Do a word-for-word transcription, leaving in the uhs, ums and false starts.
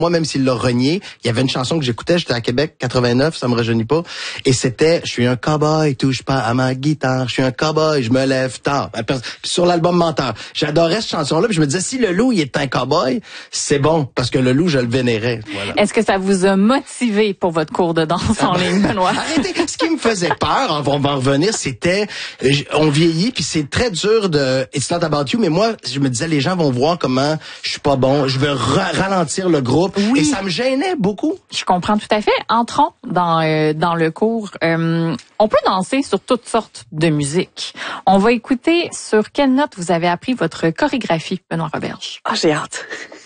Moi, même s'il l'a renié, il y avait une chanson que j'écoutais, j'étais à Québec, quatre-vingt-neuf, ça me rajeunit pas, et c'était « Je suis un cow-boy, touche pas à ma guitare, je suis un cow-boy, je me lève tard ». Puis sur l'album Menteur, j'adorais cette chanson-là, puis je me disais, si le loup, il est un cow-boy, c'est bon, parce que le loup, je le vénérais. Voilà. Est-ce que ça vous a motivé pour votre cours de danse en ligne, Benoît? Arrêtez. Ce qui me faisait peur, on va en revenir, c'était, on vieillit, puis c'est très dur de « It's not about you », mais moi, je me disais, les gens vont voir comment je suis pas bon, je veux ra- ralentir le groupe, oui. Et ça me gênait beaucoup. Je comprends tout à fait. Entrons dans euh, dans le cours. Euh, on peut danser sur toutes sortes de musique. On va écouter sur quelle note vous avez appris votre chorégraphie, Benoît Roberge. Ah, j'ai hâte.